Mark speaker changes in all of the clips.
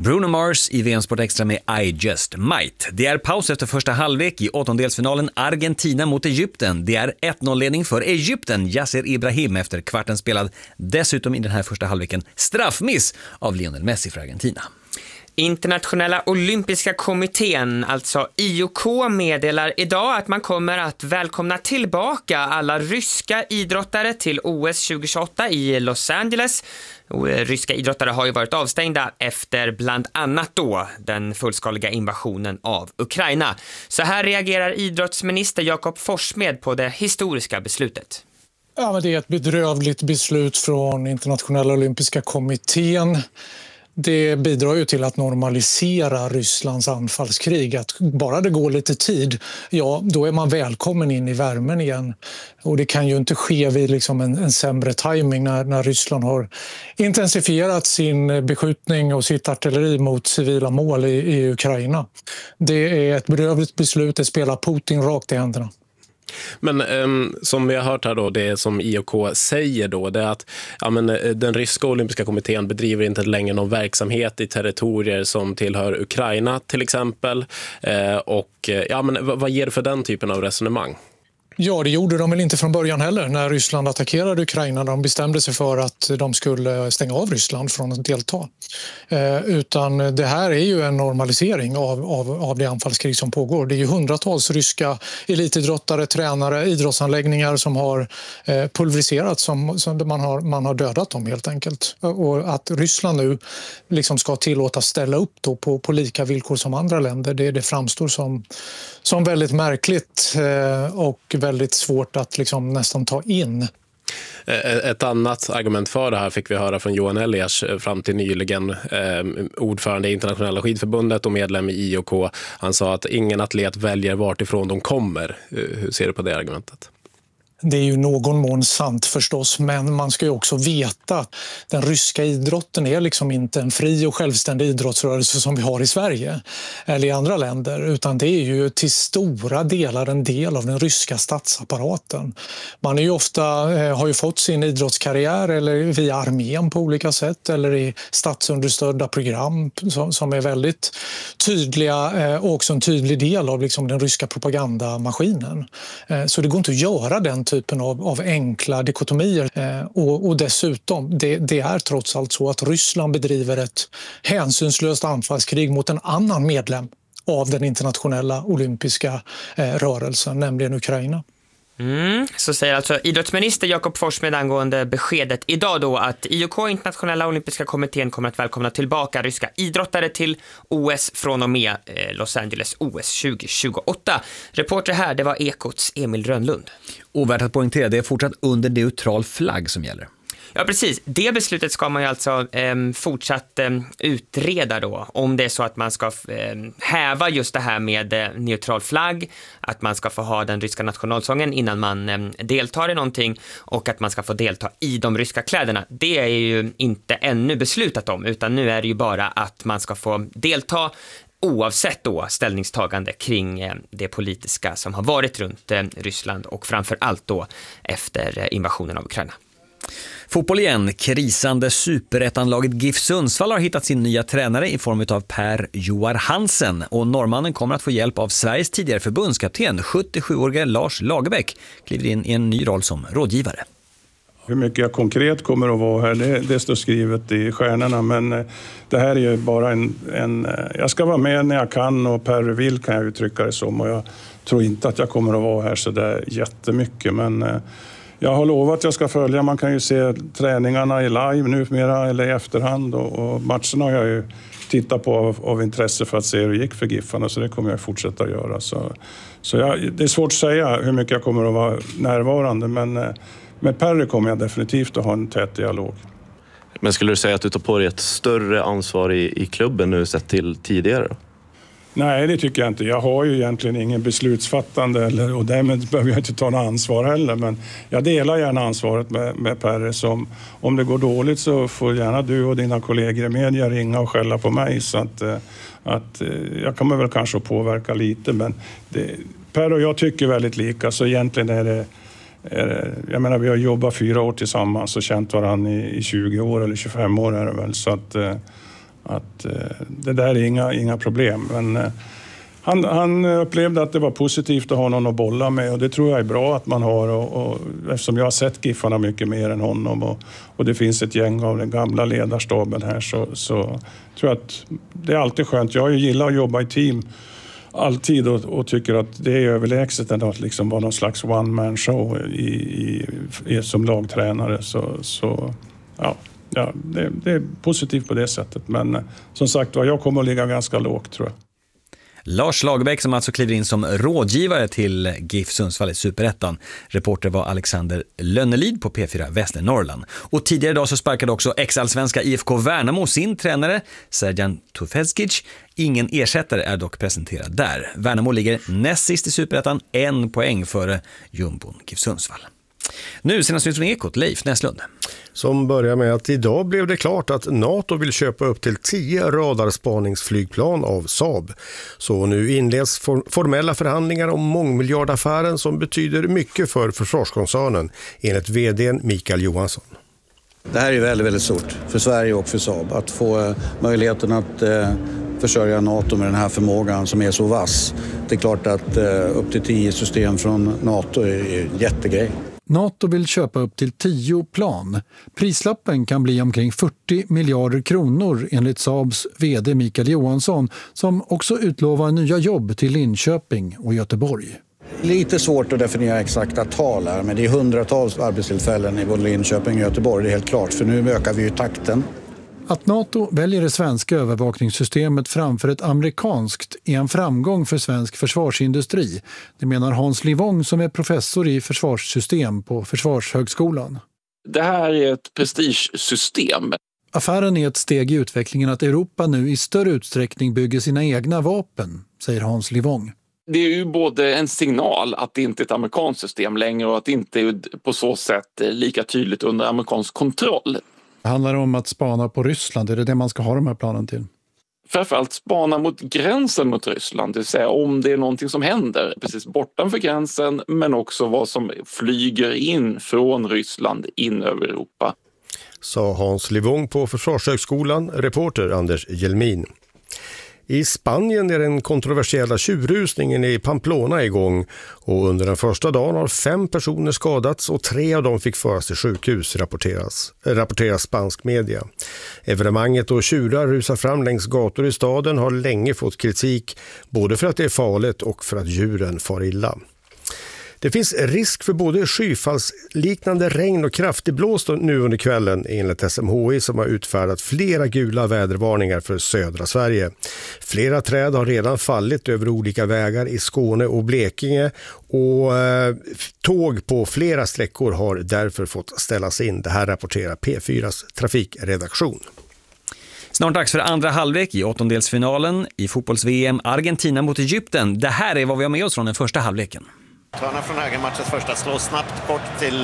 Speaker 1: Bruno Mars i VM Sport Extra med I Just Might. Det är paus efter första halvlek i åttondelsfinalen Argentina mot Egypten. Det är 1-0-ledning för Egypten. Yasser Ibrahim efter kvarten spelad. Dessutom i den här första halvleken straffmiss av Lionel Messi för Argentina.
Speaker 2: Internationella olympiska kommittén, alltså IOK, meddelar idag att man kommer att välkomna tillbaka alla ryska idrottare till OS 2028 i Los Angeles. Ryska idrottare har ju varit avstängda efter bland annat då den fullskaliga invasionen av Ukraina. Så här reagerar idrottsminister Jakob Forssmed på det historiska beslutet.
Speaker 3: Ja, men det är ett bedrövligt beslut från Internationella olympiska kommittén. Det bidrar ju till att normalisera Rysslands anfallskrig. Att bara det går lite tid, ja, då är man välkommen in i värmen igen. Och det kan ju inte ske vid liksom en sämre timing när Ryssland har intensifierat sin beskjutning och sitt artilleri mot civila mål i Ukraina. Det är ett bedrövligt beslut, det spelar Putin rakt i händerna.
Speaker 4: Men som vi har hört här då, det som IOK säger då, det är att den ryska olympiska kommittén bedriver inte längre någon verksamhet i territorier som tillhör Ukraina till exempel. Vad ger det för den typen av resonemang?
Speaker 3: Ja, det gjorde de väl inte från början heller när Ryssland attackerade Ukraina. De bestämde sig för att de skulle stänga av Ryssland från att delta. Utan det här är ju en normalisering av det anfallskrig som pågår. Det är ju hundratals ryska elitidrottare, tränare, idrottsanläggningar som har pulveriserats, som man har dödat dem helt enkelt. Och att Ryssland nu liksom ska tillåtas ställa upp då på lika villkor som andra länder, det framstår som väldigt märkligt och väldigt svårt att liksom nästan ta in.
Speaker 4: Ett annat argument för det här fick vi höra från Johan Elias fram till nyligen, ordförande i Internationella skidförbundet och medlem i IOK. Han sa att ingen atlet väljer vart ifrån de kommer. Hur ser du på det argumentet?
Speaker 3: Det är ju någon mån sant förstås, men man ska ju också veta att den ryska idrotten är liksom inte en fri och självständig idrottsrörelse som vi har i Sverige eller i andra länder, utan det är ju till stora delar en del av den ryska statsapparaten. Man är ju ofta, har ju fått sin idrottskarriär eller via armén på olika sätt eller i statsunderstödda program som är väldigt tydliga och också en tydlig del av liksom den ryska propagandamaskinen. Så det går inte att göra den typen av enkla dikotomier. Och dessutom, det är trots allt så att Ryssland bedriver ett hänsynslöst anfallskrig mot en annan medlem av den internationella olympiska rörelsen, nämligen Ukraina.
Speaker 2: Så säger alltså idrottsminister Jakob Forssmed angående beskedet idag då att IOK, Internationella olympiska kommittén, kommer att välkomna tillbaka ryska idrottare till OS från och med Los Angeles OS 2028. Reporter här, det var Ekots Emil Rönnlund.
Speaker 1: Och värt att poängtera, det är fortsatt under neutral flagg som gäller.
Speaker 2: Ja, precis. Det beslutet ska man ju alltså fortsatt utreda då. Om det är så att man ska häva just det här med neutral flagg, att man ska få ha den ryska nationalsången innan man deltar i någonting och att man ska få delta i de ryska kläderna. Det är ju inte ännu beslutat om, utan nu är det ju bara att man ska få delta oavsett då ställningstagande kring det politiska som har varit runt Ryssland och framför allt då efter invasionen av Ukraina.
Speaker 1: Fotboll igen. Krisande superettanlaget GIF Sundsvall har hittat sin nya tränare i form av Per Joar Hansen. Och norrmannen kommer att få hjälp av Sveriges tidigare förbundskapten, 77-årige Lars Lagerbäck, kliver in i en ny roll som rådgivare.
Speaker 5: Hur mycket jag konkret kommer att vara här, det står skrivet i stjärnorna. Men det här är ju bara jag ska vara med när jag kan och Per vill, kan jag uttrycka det som. Och jag tror inte att jag kommer att vara här så där jättemycket, men jag har lovat att jag ska följa. Man kan ju se träningarna i live numera eller i efterhand. Och matcherna har jag ju tittat på av intresse för att se hur det gick för Giffarna. Så det kommer jag fortsätta att göra. Det är svårt att säga hur mycket jag kommer att vara närvarande. Men med Perry kommer jag definitivt att ha en tät dialog.
Speaker 6: Men skulle du säga att du tar på dig ett större ansvar i klubben nu sett till tidigare då?
Speaker 5: Nej, det tycker jag inte. Jag har ju egentligen ingen beslutsfattande och därmed behöver jag inte ta något ansvar heller. Men jag delar gärna ansvaret med Perre. Som om det går dåligt så får gärna du och dina kollegor i media ringa och skälla på mig. Så att jag kommer väl kanske att påverka lite. Men Perre och jag tycker väldigt lika, så egentligen är det... Jag menar, vi har jobbat 4 år tillsammans och känt varandra i 20 år eller 25 år är det väl. Så att det där är inga problem. Men han upplevde att det var positivt att ha någon att bolla med, och det tror jag är bra att man har. Och eftersom jag har sett Giffarna mycket mer än honom och det finns ett gäng av den gamla ledarstaben här, så tror jag att det är alltid skönt. Jag gillar att jobba i team alltid och tycker att det är överlägset än att liksom vara någon slags one-man show som lagtränare. Så det är positivt på det sättet. Men som sagt, jag kommer att ligga ganska lågt, tror jag.
Speaker 1: Lars Lagerbäck som alltså kliver in som rådgivare till GIF Sundsvall i Superettan. Reporter var Alexander Lönnelid på P4 Västernorrland. Och tidigare idag så sparkade också ex-allsvenska IFK Värnamo sin tränare Serjan Tufezgic. Ingen ersättare är dock presenterad där. Värnamo ligger näst sist i Superettan, 1 poäng före jumbon GIF Sundsvall. Nu senast ut från Ekot, Leif Näslund.
Speaker 7: Som börjar med att idag blev det klart att NATO vill köpa upp till 10 radarspaningsflygplan av Saab. Så nu inleds formella förhandlingar om mångmiljardaffären som betyder mycket för försvarskoncernen, enligt vd:n Mikael Johansson.
Speaker 8: Det här är väldigt, väldigt stort för Sverige och för Saab att få möjligheten att försörja NATO med den här förmågan som är så vass. Det är klart att upp till 10 system från NATO är en jättegrej.
Speaker 9: NATO vill köpa upp till 10 plan. Prislappen kan bli omkring 40 miljarder kronor enligt Saabs vd Mikael Johansson, som också utlovar nya jobb till Linköping och Göteborg.
Speaker 8: Lite svårt att definiera exakta tal här, men det är hundratals arbetstillfällen i både Linköping och Göteborg, det är helt klart, för nu ökar vi ju takten.
Speaker 9: Att NATO väljer det svenska övervakningssystemet framför ett amerikanskt är en framgång för svensk försvarsindustri. Det menar Hans Livong som är professor i försvarssystem på Försvarshögskolan.
Speaker 10: Det här är ett prestigesystem.
Speaker 9: Affären är ett steg i utvecklingen att Europa nu i större utsträckning bygger sina egna vapen, säger Hans Livong.
Speaker 10: Det är ju både en signal att det inte är ett amerikanskt system längre och att det inte är på så sätt lika tydligt under amerikansk kontroll.
Speaker 9: Handlar det om att spana på Ryssland? Är det man ska ha de här planen till?
Speaker 10: Framförallt spana mot gränsen mot Ryssland, det vill säga om det är någonting som händer precis bortanför gränsen, men också vad som flyger in från Ryssland in över Europa.
Speaker 7: Sa Hans Livong på Försvarshögskolan, reporter Anders Jelmin. I Spanien är den kontroversiella tjurrusningen i Pamplona igång och under den första dagen har 5 personer skadats och 3 av dem fick föras till sjukhus, rapporterar spansk media. Evenemanget och tjurar rusar fram längs gator i staden har länge fått kritik både för att det är farligt och för att djuren far illa. Det finns risk för både skyfallsliknande regn och kraftig blåst nu under kvällen enligt SMHI som har utfärdat flera gula vädervarningar för södra Sverige. Flera träd har redan fallit över olika vägar i Skåne och Blekinge och tåg på flera sträckor har därför fått ställas in. Det här rapporterar P4s trafikredaktion.
Speaker 1: Snart dags för andra halvlek i åttondelsfinalen i fotbolls-VM Argentina mot Egypten. Det här är vad vi har med oss från den första halvleken.
Speaker 11: Törnar från höger, matchens första, slår snabbt bort till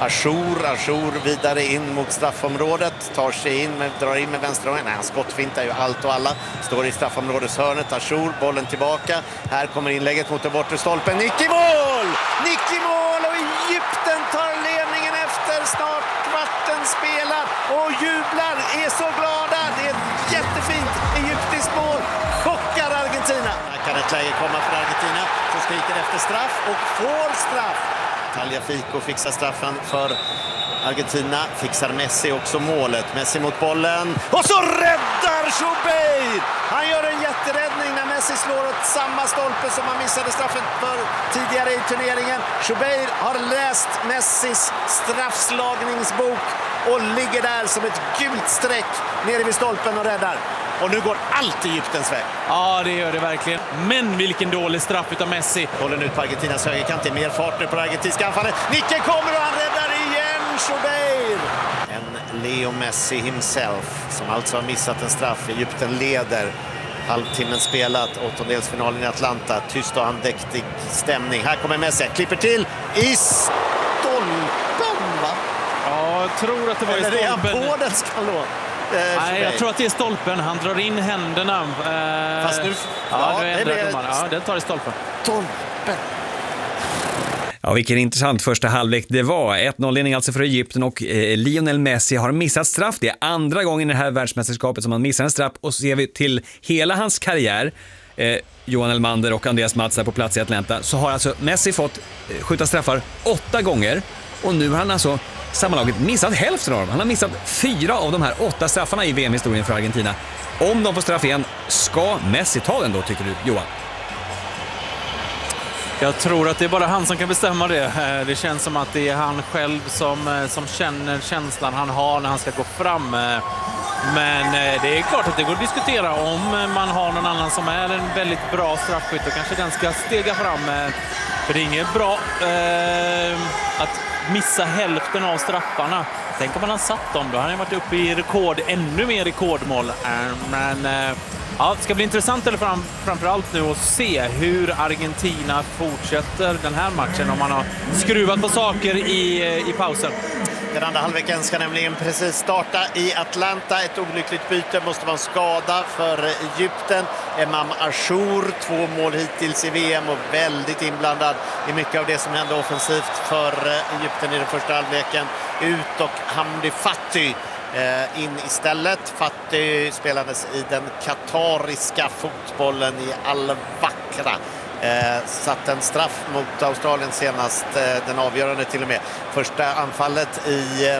Speaker 11: Achour vidare in mot straffområdet, tar sig in, drar in med vänsterhången. Nej, han skottfintar ju allt och alla, står i straffområdeshörnet. Achour, bollen tillbaka, här kommer inlägget mot den bortre stolpen, nick i mål och Egypten tar ledningen efter snart kvarten spelad och jublar, är så glada. Det är ett jättefint egyptiskt mål, chockar Argentina. Här kan ett läge komma för Argentina, som skriker efter straff och får straff. Tagliafico fixar straffen för Argentina, fixar Messi också målet. Messi mot bollen och så räddar Schubeir! Han gör en jätteräddning när Messi slår åt samma stolpe som han missade straffen för tidigare i turneringen. Schubeir har läst Messis straffslagningsbok och ligger där som ett gult streck nere vid stolpen och räddar. Och nu går allt Egyptens väg.
Speaker 12: Ja, det gör det verkligen. Men vilken dålig straff utav Messi.
Speaker 11: Bollen ut på Argentinas högerkant. Det är mer fart nu på det argentinska anfallet. Nicken kommer och han räddar igen Schubeir. En Leo Messi himself som alltså har missat en straff. Egypten leder. Halvtimmen spelat. Åttondelsfinalen i Atlanta. Tyst och andäktig stämning. Här kommer Messi. Klipper till i stolpen, va?
Speaker 12: Ja, jag tror att det var i stolpen.
Speaker 11: Eller är han på den skalån?
Speaker 12: Nej, jag tror att det är stolpen. Han drar in händerna.
Speaker 11: Fast nu...
Speaker 12: Ja, det tar i stolpen.
Speaker 11: Stolpen.
Speaker 1: Ja, vilken intressant första halvlek det var. 1-0-ledning alltså för Egypten och Lionel Messi har missat straff. Det är andra gången i det här världsmästerskapet som han missar en straff, och ser vi till hela hans karriär, Johan Elmander och Andreas Mats på plats i Atlanta, så har alltså Messi fått skjuta straffar 8 gånger, och nu har han alltså sammanlaget missat hälften av dem. Han har missat 4 av de här 8 straffarna i VM-historien för Argentina. Om de får straff igen, ska Messi ta den då, tycker du, Johan?
Speaker 12: Jag tror att det är bara han som kan bestämma det. Det känns som att det är han själv som känner känslan han har när han ska gå fram. Men det är klart att det går att diskutera om man har någon annan som är en väldigt bra straffskytt, och kanske den ska stega fram. För det är inget bra att missa hälften av straffarna. Tänk om man har satt dem då. Han har varit uppe i ännu mer rekordmål. Men ja, det ska bli intressant framförallt nu att se hur Argentina fortsätter den här matchen, om man har skruvat på saker i pausen.
Speaker 11: Den andra halvleken ska nämligen precis starta i Atlanta. Ett olyckligt byte måste vara en skada för Egypten. Emam Achour, 2 mål hittills i VM och väldigt inblandad i mycket av det som hände offensivt för Egypten i den första halvleken. Ut, och Hamdi Fatty in istället. Fatty spelades i den katariska fotbollen i Al-Wakra. Satt en straff mot Australien senast, den avgörande till och med. Första anfallet i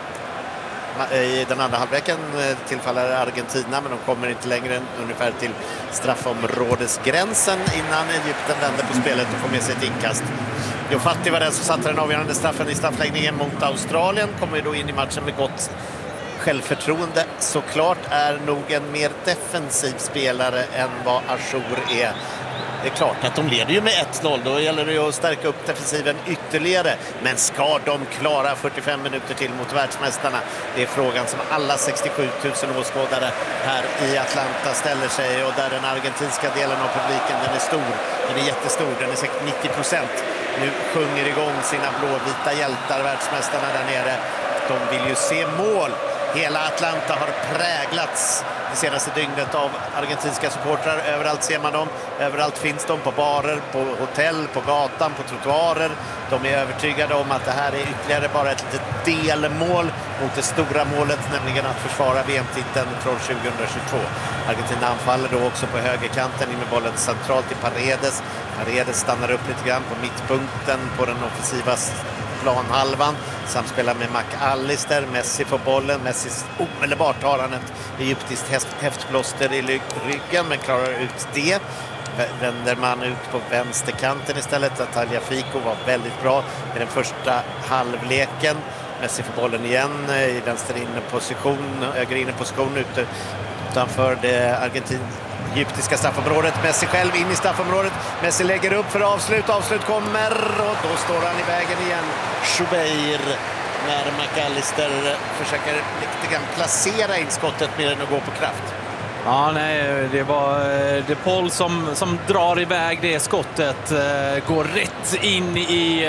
Speaker 11: den andra halvleken tillfaller Argentina, men de kommer inte längre än ungefär till straffområdesgränsen innan Egypten vänder på spelet och får med sig ett inkast. Jo Fatty var den som satte den avgörande straffen i straffläggningen mot Australien. Kommer då in i matchen med gott självförtroende. Såklart är nog en mer defensiv spelare än vad Achour är. Det är klart att de leder ju med 1-0. Då gäller det ju att stärka upp defensiven ytterligare. Men ska de klara 45 minuter till mot världsmästarna? Det är frågan som alla 67 000 åskådare här i Atlanta ställer sig. Och där den argentinska delen av publiken, den är stor. Den är jättestor. Den är säkert 90%. Nu sjunger igång sina blåvita hjältar, världsmästarna där nere. De vill ju se mål. Hela Atlanta har präglats det senaste dygnet av argentinska supportrar. Överallt ser man dem. Överallt finns de, på barer, på hotell, på gatan, på trottoarer. De är övertygade om att det här är ytterligare bara ett litet delmål mot det stora målet, nämligen att försvara VM-titeln från 2022. Argentina anfaller då också på högerkanten, in med bollen centralt till Paredes. Paredes stannar upp lite grann på mittpunkten på den offensiva planhalvan, samspelar med McAllister. Messi får bollen. Messi omedelbart har han ett egyptiskt häftblåster i ryggen, men klarar ut det. Vänder man ut på vänsterkanten istället. Tagliafico var väldigt bra i den första halvleken. Messi får bollen igen i vänster inneposition, höger inneposition utanför det egyptiska straffområdet. Messi själv in i straffområdet. Messi lägger upp för avslut. Avslut kommer och då står han i vägen igen. Schubeir, när McAllister försöker lite grann placera in skottet mer än att gå på kraft.
Speaker 12: Ja, nej, det var De Paul som drar iväg det skottet. Går rätt in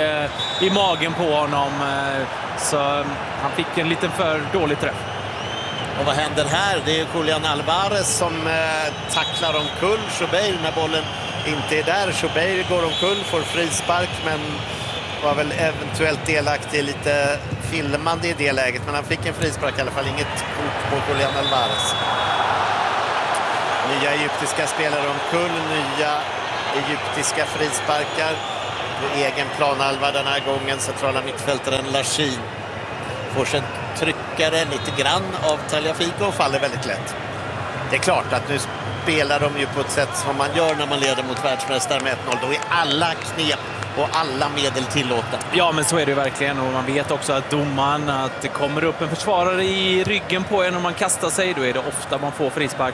Speaker 12: i magen på honom. Så han fick en liten för dålig träff.
Speaker 11: Och vad händer här? Det är Julian Alvarez som tacklar omkull Schubeir när bollen inte är där. Schubeir går omkull, får frispark, men var väl eventuellt delaktig lite filmande i det läget. Men han fick en frispark i alla fall, inget kort på Julian Alvarez. Nya egyptiska spelare omkull, nya egyptiska frisparkar på egen planhalva den här gången. Centrala mittfältaren Lachin får sig tryckare lite grann av Tagliafico och faller väldigt lätt. Det är klart att nu spelar de ju på ett sätt som man gör när man leder mot världsmästare med 1-0. Då är alla knep och alla medel tillåtna.
Speaker 12: Ja, men så är det verkligen, och man vet också att domaren, att det kommer upp en försvarare i ryggen på en och man kastar sig, då är det ofta man får frispark.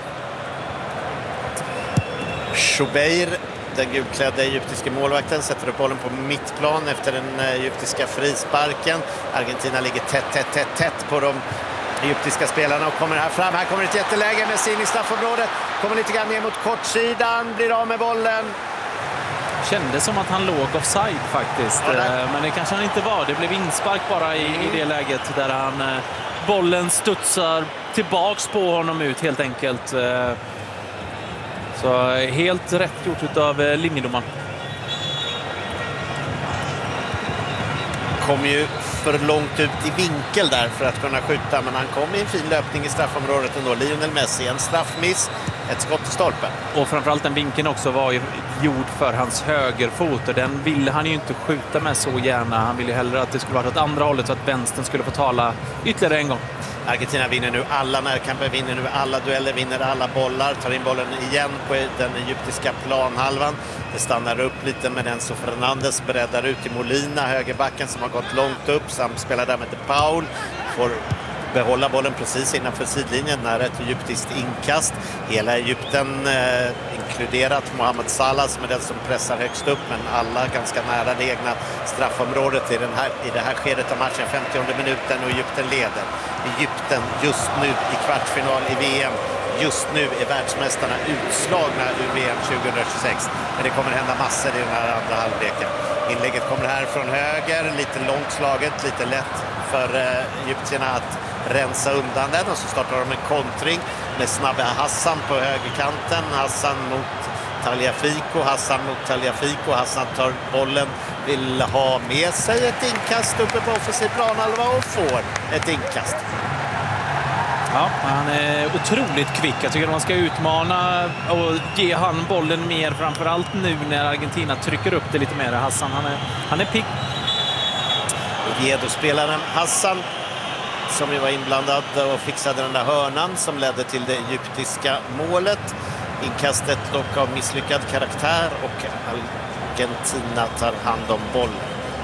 Speaker 11: Schubeir, den gulklädda egyptiska målvakten, sätter upp bollen på mittplan efter den egyptiska frisparken. Argentina ligger tätt på de egyptiska spelarna och kommer här fram. Här kommer ett jätteläge med sin i straffområdet. Kommer lite grann ner mot kortsidan, blir av med bollen.
Speaker 12: Kändes som att han låg offside faktiskt, men det kanske han inte var. Det blev inspark bara i det läget där bollen studsar tillbaks på honom ut helt enkelt. Så helt rätt gjort av linjedomaren.
Speaker 11: kom ju för långt ut i vinkel där för att kunna skjuta, men han kom i en fin löpning i straffområdet ändå. Lionel Messi, en straffmiss, ett skott i stolpen.
Speaker 12: Och framförallt den vinkeln också var ju gjord för hans högerfot, och den ville han ju inte skjuta med så gärna. Han ville ju hellre att det skulle vara åt andra hållet så att vänstern skulle få tala ytterligare en gång.
Speaker 11: Argentina vinner nu alla närkamper, vinner nu alla dueller, vinner alla bollar, tar in bollen igen på den egyptiska planhalvan. Det stannar upp lite med Enzo Fernandez, breddar ut i Molina, högerbacken som har gått långt upp, samspelar där med De Paul, får behålla bollen precis innanför sidlinjen när ett egyptiskt inkast. Hela Egypten inkluderat Mohamed Salah som är den som pressar högst upp, men alla ganska nära det egna straffområdet i det här skedet av matchen, 50:e minuten, och Egypten leder. Egypten just nu i kvartsfinal i VM. Just nu är världsmästarna utslagna ur VM 2026. Men det kommer hända massor i den här andra halvleken. Inlägget kommer här från höger, lite långt slaget, lite lätt för egyptierna att rensa undan den, och så startar de en kontring med snabba Hassan på högerkanten. Hassan mot Tagliafico, Hassan tar bollen, vill ha med sig ett inkast uppe på offensiv planhalva och får ett inkast.
Speaker 12: Ja, han är otroligt kvick. Jag tycker att man ska utmana och ge han bollen mer, framförallt nu när Argentina trycker upp det lite mer. Hassan, han är pigg.
Speaker 11: Oviedo-spelaren Hassan, som ju var inblandad och fixade den där hörnan som ledde till det egyptiska målet. Inkastet dock av misslyckad karaktär, och Argentina tar hand om bollen.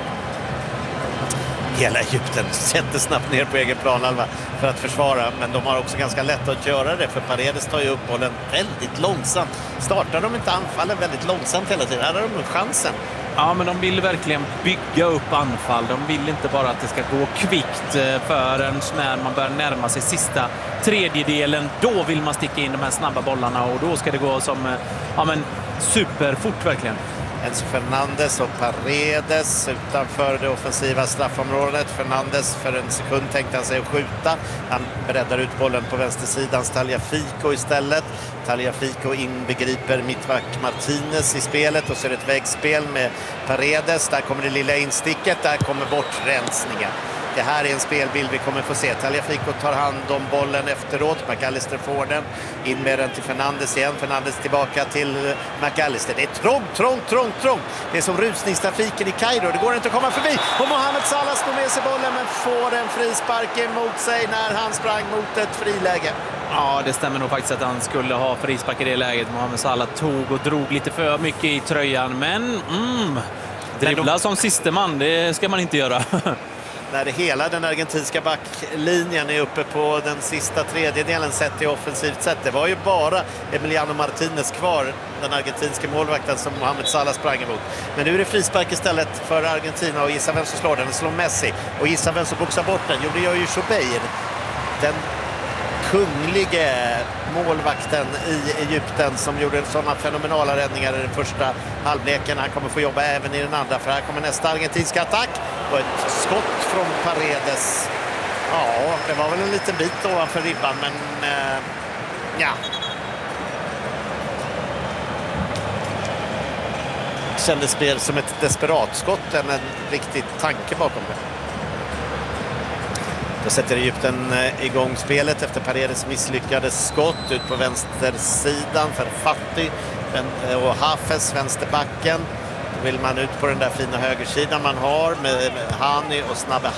Speaker 11: Hela Egypten sätter snabbt ner på egen planhalva för att försvara, men de har också ganska lätt att göra det, för Paredes tar ju upp bollen väldigt långsamt. Startar de inte anfallen väldigt långsamt hela tiden? Här har de chansen.
Speaker 12: Ja, men de vill verkligen bygga upp anfall. De vill inte bara att det ska gå kvickt förrän när man börjar närma sig sista tredjedelen. Då vill man sticka in de här snabba bollarna, och då ska det gå som superfort verkligen.
Speaker 11: Enzo Fernandez och Paredes utanför det offensiva straffområdet. Fernandez för en sekund tänkte han sig att skjuta. Han breddar ut bollen på vänstersidans Tagliafico istället. Tagliafico inbegriper mittback Martinez i spelet, och så är det ett vägspel med Paredes. Där kommer det lilla insticket, där kommer bortrensningen. Det här är en spelbild vi kommer få se. Tagliafico tar hand om bollen efteråt. McAllister får den. In med den till Fernandes igen. Fernandes tillbaka till McAllister. Det är trångt. Det är som rusningstrafiken i Kairo. Det går inte att komma förbi. Och Mohamed Salah står med sig bollen, men får en frispark emot sig när han sprang mot ett friläge.
Speaker 12: Ja, det stämmer nog faktiskt att han skulle ha frispark i det läget. Mohamed Salah tog och drog lite för mycket i tröjan. Men dribbla som siste man, det ska man inte göra.
Speaker 11: När hela den argentinska backlinjen är uppe på den sista tredjedelen sett i offensivt sätt. Det var ju bara Emiliano Martinez kvar, den argentinska målvakten som Mohamed Salah sprang emot. Men nu är det frispark istället för Argentina, och gissa vem som slår den. Den slår Messi, och gissa vem som boxar bort den. Jo, det gör ju Choubeir, den kunglige målvakten i Egypten som gjorde sådana fenomenala räddningar i den första halvleken. Han kommer få jobba även i den andra, för här kommer nästa argentinska attack och ett skott från Paredes. Ja, det var väl en liten bit ovanför ribban, men ja. Kändes mer som ett desperatskott än en riktig tanke bakom det. Då sätter Egypten igång spelet efter Paredes misslyckade skott ut på vänstersidan för Fati och Hafez, vänsterbacken. Då vill man ut på den där fina högersidan man har med Hani och snabbe